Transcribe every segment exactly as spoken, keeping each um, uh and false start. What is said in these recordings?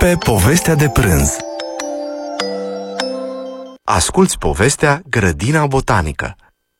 pe Povestea de prânz. Asculți povestea Grădina botanică.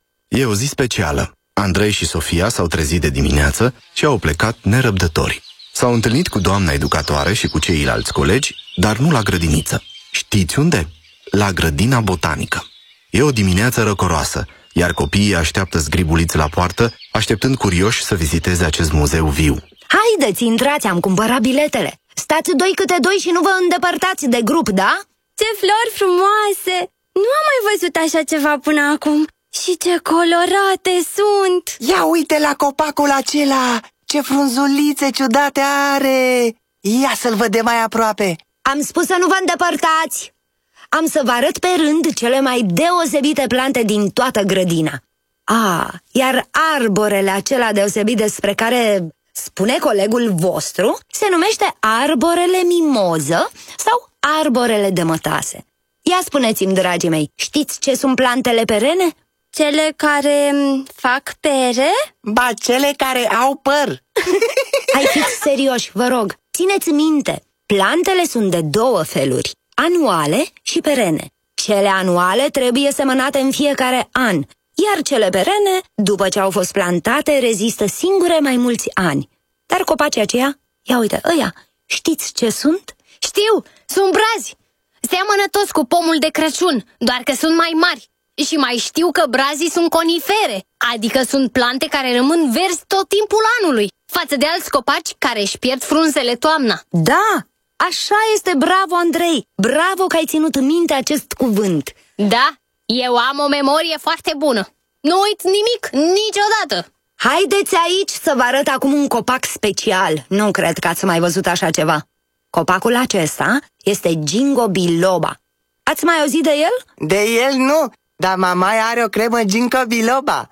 E o zi specială. Andrei și Sofia s-au trezit de dimineață și au plecat nerăbdători. S-au întâlnit cu doamna educatoare și cu ceilalți colegi, dar nu la grădiniță. Știți unde? La Grădina botanică. E o dimineață răcoroasă, iar copiii așteaptă zgribuliți la poartă, așteptând curioși să viziteze acest muzeu viu. Haideți, intrați, am cumpărat biletele. Stați doi câte doi și nu vă îndepărtați de grup, da? Ce flori frumoase! Nu am mai văzut așa ceva până acum. Și ce colorate sunt! Ia uite la copacul acela! Ce frunzulițe ciudate are! Ia să-l văd de mai aproape! Am spus să nu vă îndepărtați! Am să vă arăt pe rând cele mai deosebite plante din toată grădina. Ah, iar arborele acela deosebit despre care spune colegul vostru se numește arborele mimoză sau arborele de mătase. Ia spuneți-mi, dragii mei, știți ce sunt plantele perene? Cele care fac pere? Ba, cele care au păr! Hai, fiți serioși, vă rog. Țineți minte, plantele sunt de două feluri, anuale și perene. Cele anuale trebuie semănate în fiecare an, iar cele perene, după ce au fost plantate, rezistă singure mai mulți ani. Dar copacii aceia, ia uite, ăia, știți ce sunt? Știu, sunt brazi! Seamănă toți cu pomul de Crăciun, doar că sunt mai mari. Și mai știu că brazii sunt conifere, adică sunt plante care rămân verzi tot timpul anului, față de alți copaci care își pierd frunzele toamna. Da, așa este, bravo, Andrei! Bravo că ai ținut minte acest cuvânt. Da, eu am o memorie foarte bună. Nu uit nimic, niciodată. Haideți aici să vă arăt acum un copac special. Nu cred că ați mai văzut așa ceva. Copacul acesta este Ginkgo biloba. Ați mai auzit de el? De el nu, dar mama are o cremă Ginkgo biloba.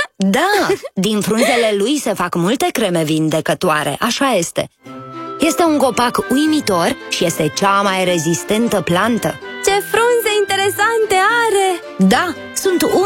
Da, din frunzele lui se fac multe creme vindecătoare, așa este. Este un copac uimitor și este cea mai rezistentă plantă. Ce frunze interesante are! Da, sunt